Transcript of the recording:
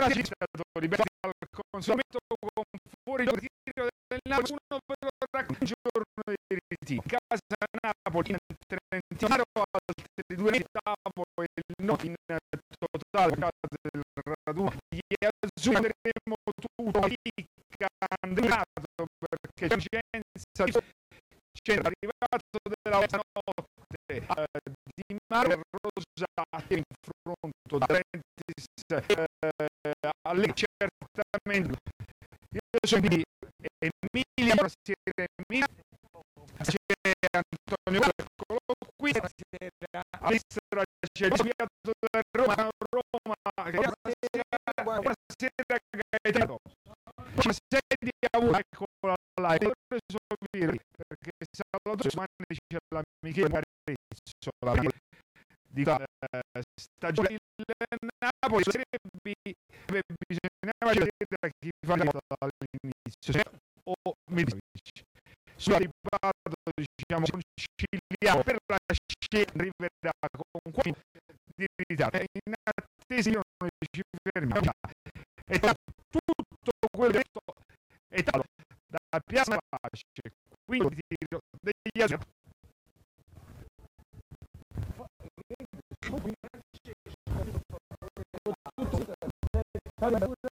giocatori al consumato con fuori il ritiro del Napoli, uno per un giorno di ritiro. Casa Napoli in Trentino, altri 2 ottavo e il 9 in totale del raduno di Azzurri. Andremo tutto candidato perché Vincenzo c'è arrivato della notte di Mario Rosati in fronte da Trentis alle certamente io sono di Emilia Emilia c'è Antonio eccolo qui a destra c'è il Fiato da Roma buonasera Gaetano c'è sedia una eccola là e preso perché Salvatore Mani c'è la Michele Marezzo di stagione il Napoli bisognava vedere chi fa dall'inizio o Mitrovic sulla riparto diciamo conciliamo per la scelta arriverà con quasi di ritardo in attesa io non ci fermiamo e tutto quello detto è stato da Piazza Pace quindi tiro degli altri